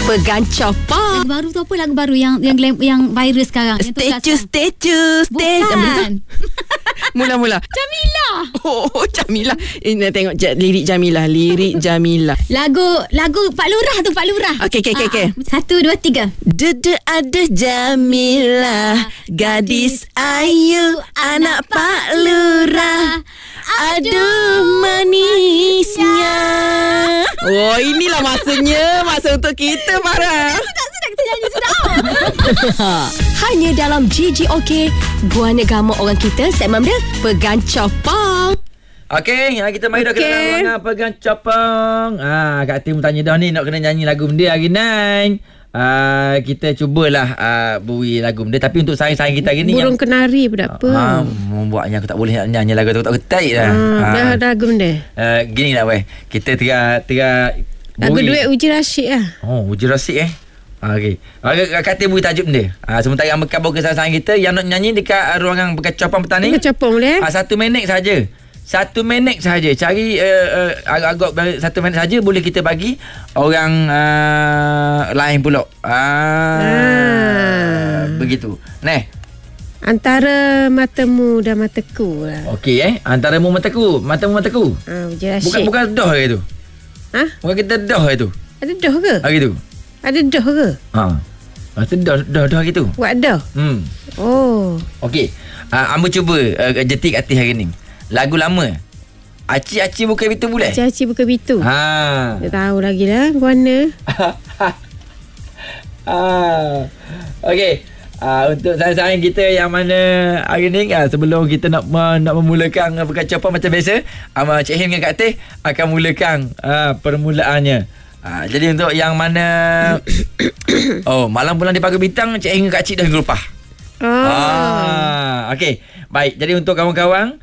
Pegang Chopong. Lagu baru tu apa? Lagu baru yang viral sekarang. Statue. Bukan. Mula-mula. Jamila. Oh, Jamila. Ini tengok lirik Jamila. Lagu Pak Lurah tu, Pak Lurah. Okey. 1, 2, 3. Dede ada Jamila, gadis ayu, anak Pak Lurah. Aduh manisnya. Oh, inilah masa untuk kita, Farah. Sudah kita nyanyi sudah. Hanya dalam GGOK, Gua Negama Orang Kita, segmen dia Pegang Chopong. Okey, kita mari dah kena lagu Pegang Chopong. Kak Tim tanya dah ni nak kena nyanyi lagu benda hari ni. Kita cubalah beri lagu benda, tapi untuk saing-saing kita hari ni Burung Kenari pun tak apa. Membuatnya aku tak boleh nyanyi lagu tu, tak ketai dah. Dah lagu benda. Gini lah weh. Kita tengah Lagu duet Uji Rashid lah. Oh, Uji Rashid Okey. Kata beri tajuk benda. Sementara yang bekal boka saing kita yang nak nyanyi dekat ruangan Pegang Chopong petang ni. Pegang Chopong boleh. 1 minit saja. 1 minit sahaja. Cari agak-agak 1 minit saja boleh kita bagi orang lain pula. Begitu. Antara matamu dan mataku lah. Okey antara matamu mataku. Uji Rashid. Bukan dah ke tu? Bukan kita dah ke tu? Ada dah ke? Gitu. Ada dah ke? Itu dah gitu. Buat dah. Oh. Okey. Amba cuba jetik hati hari ni. Lagu lama. Aci buka pintu boleh? Aci buka pintu. Tak tahu lagi lah warna. Okey. Untuk saing-saing kita yang mana hari ni sebelum kita nak memulakan Pegang Chopong macam biasa, Cik Him dengan Kak Teh akan mulakan permulaannya. Jadi untuk yang mana malam bulan di Pagar Bintang, Cik Him dengan Kak Cik dah gelupah. Okey. Baik. Jadi untuk kawan-kawan